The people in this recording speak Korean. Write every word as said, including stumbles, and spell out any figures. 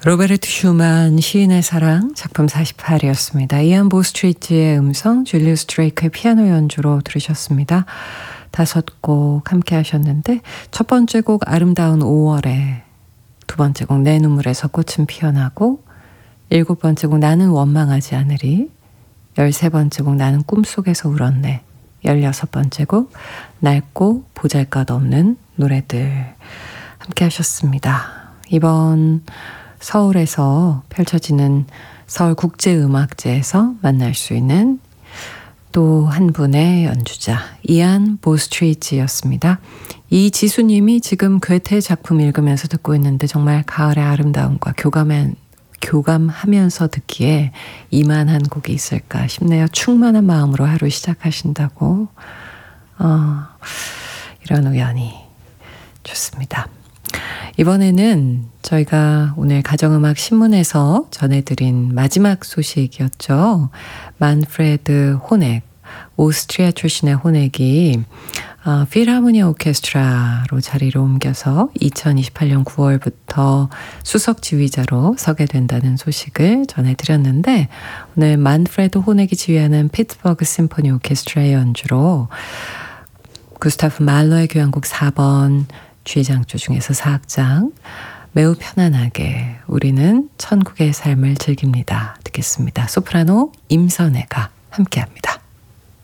로베르트 슈만 시인의 사랑 작품 사십팔이었습니다. 이안 보스트리트의 음성, 줄리우스 드레이크의 피아노 연주로 들으셨습니다. 다섯 곡 함께 하셨는데 첫 번째 곡 아름다운 오월에, 두 번째 곡 내 눈물에서 꽃은 피어나고, 일곱 번째 곡 나는 원망하지 않으리, 열세 번째 곡 나는 꿈속에서 울었네, 열여섯 번째 곡 낡고 보잘것없는 노래들 함께 하셨습니다. 이번 서울에서 펼쳐지는 서울국제음악제에서 만날 수 있는 또 한 분의 연주자 이안 보스트리트였습니다. 이지수님이 지금 괴테 작품 읽으면서 듣고 있는데 정말 가을의 아름다움과 교감한, 교감하면서 듣기에 이만한 곡이 있을까 싶네요. 충만한 마음으로 하루 시작하신다고. 어, 이런 우연이 좋습니다. 이번에는 저희가 오늘 가정음악 신문에서 전해드린 마지막 소식이었죠. 만프레드 호넥, 오스트리아 출신의 호넥이 어, 필하모니 오케스트라로 자리를 옮겨서 이천이십팔 년 구월부터 수석 지휘자로 서게 된다는 소식을 전해드렸는데, 오늘 만프레드 호넥이 지휘하는 피츠버그 심포니 오케스트라의 연주로 구스타프 말러의 교향곡 사 번 G장조 중에서 사 악장 매우 편안하게 우리는 천국의 삶을 즐깁니다. 듣겠습니다. 소프라노 임선혜가 함께합니다.